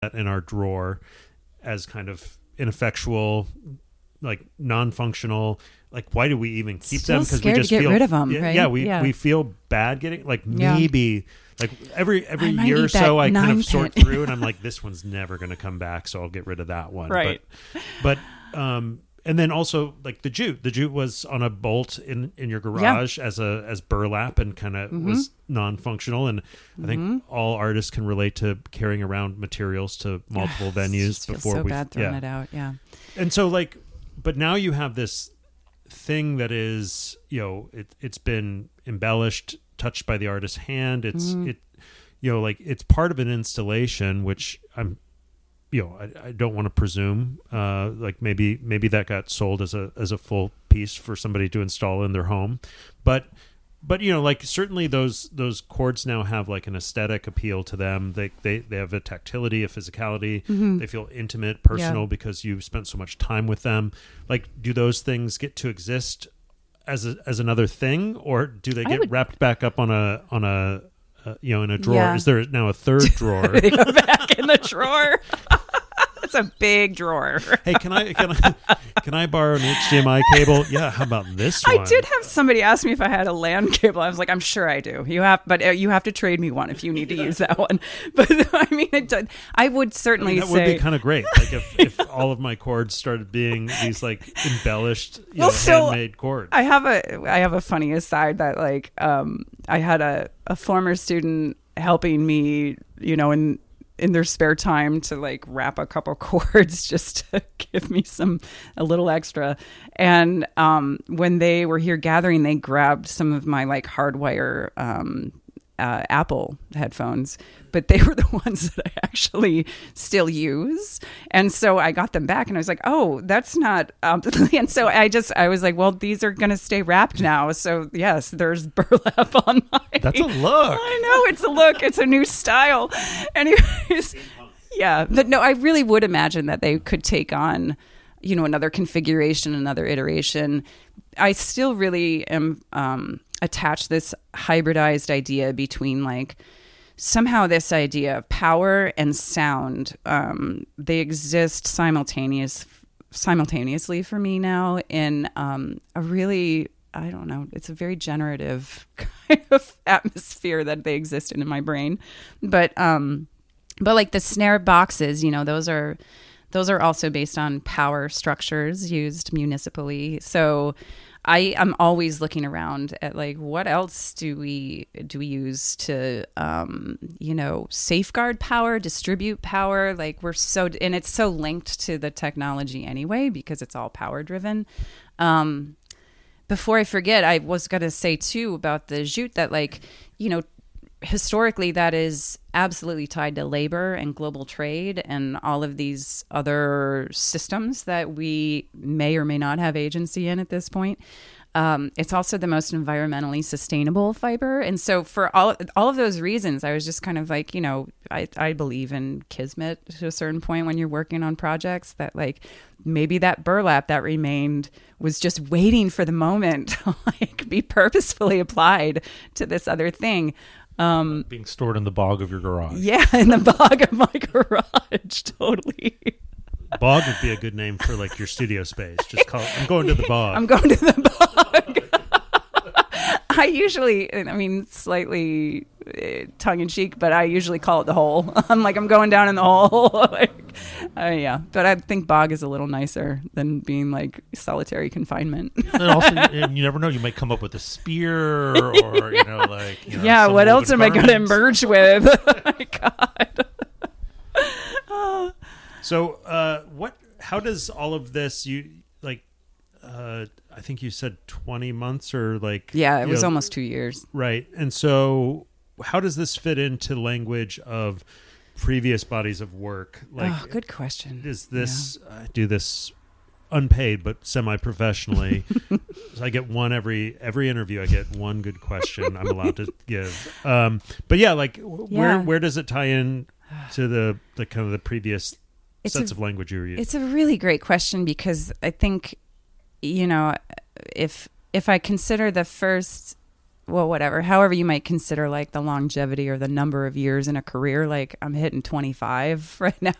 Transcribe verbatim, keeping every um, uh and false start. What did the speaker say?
in our drawer as kind of ineffectual, like non-functional. Like, why do we even keep Still them? Because we scared just to get feel rid of them, yeah, right? yeah, we Yeah. we feel bad getting like Yeah. maybe like every every I might year or need so that I kind nine of sort pin. through and I'm like, this one's never going to come back, so I'll get rid of that one. Right. But, but um, and then also like the jute. The jute was on a bolt in, in your garage as a as burlap and kind of Mm-hmm. was non-functional. And I think Mm-hmm. all artists can relate to carrying around materials to multiple venues Just feel before so we bad throwing yeah. it out. Yeah. And so like, but now you have this thing that is, you know, it, it's been embellished, touched by the artist's hand. It's Mm-hmm. it, you know, like it's part of an installation, which I'm, you know, I, I don't want to presume, uh, like maybe, maybe that got sold as a, as a full piece for somebody to install in their home. But, but, you know, like certainly those, those chords now have like an aesthetic appeal to them. They, they, they have a tactility, a physicality. Mm-hmm. They feel intimate, personal Yeah. because you've spent so much time with them. Like, do those things get to exist as a, as another thing, or do they I get would- wrapped back up on a, on a, uh, you know, in a drawer? Yeah. Is there now a third drawer? They go back in the drawer. It's a big drawer. Hey, can I can I can I borrow an H D M I cable? Yeah, how about this one? I did have somebody ask me if I had a LAN cable. I was like, I'm sure I do. You have, but uh, you have to trade me one if you need to use that one. But I mean, it does, I would I certainly mean, that say would be kind of great. Like if, if all of my chords started being these like embellished, you Well, know, so handmade chords. I have a I have a funny aside that like um I had a, a former student helping me, you know, in in their spare time to like wrap a couple chords just to give me some a little extra. And um when they were here gathering, they grabbed some of my like hardwire um uh, Apple headphones, but they were the ones that I actually still use. And so I got them back and I was like, oh, that's not, um, and so I just, I was like, well, these are going to stay wrapped now. So yes, there's burlap on my, That's a look. I know it's a look. It's a new style. Anyways, yeah, but no, I really would imagine that they could take on, you know, another configuration, another iteration. I still really am um, attached this hybridized idea between like somehow this idea of power and sound. Um, they exist simultaneous simultaneously for me now in um, a really, I don't know, it's a very generative kind of atmosphere that they exist in in my brain. But um, but like the snare boxes, you know, those are those are also based on power structures used municipally. So I am always looking around at like what else do we do we use to um, you know, safeguard power, distribute power. Like we're so, and it's so linked to the technology anyway because it's all power driven. Um, before I forget, I was going to say too about the jute that like, you know, historically that is absolutely tied to labor and global trade and all of these other systems that we may or may not have agency in at this point. Um, it's also the most environmentally sustainable fiber. And so for all all of those reasons, I was just kind of like, you know, I, I believe in kismet to a certain point when you're working on projects that like maybe that burlap that remained was just waiting for the moment to like be purposefully applied to this other thing. Um, Being stored in the bog of your garage. yeah, in the bog of my garage, totally. Bog would be a good name for like your studio space. Just call it, I'm going to the bog. I'm going to the bog. I usually, I mean, slightly uh, tongue-in-cheek, but I usually call it the hole. I'm like, I'm going down in the hole. like, uh, yeah, but I think bog is a little nicer than being like solitary confinement. And also, and you never know, you might come up with a spear or, you know, like, you know, yeah, some what else woven am I going to garments. emerge with? Oh my God. So, uh, what? How does all of this? You like? Uh, I think you said twenty months or like. Yeah, it you was know, almost two years. right. And so, how does this fit into language of previous bodies of work? Like, oh, good question. is this? I do this unpaid but semi-professionally. So I get one every every interview. I get one good question I'm allowed to give. Um, but yeah, like w- Yeah. where where does it tie in to the the kind of the previous It's sets a- of language you were using? It's a really great question because I think, you know, if if I consider the first well, whatever, however you might consider like the longevity or the number of years in a career, like I'm hitting twenty-five right now.